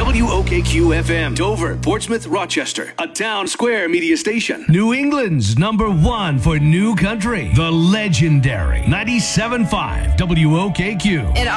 WOKQ-FM, Dover, Portsmouth, Rochester, a Town Square media station. New England's #1 for new country, the legendary 97.5 WOKQ. In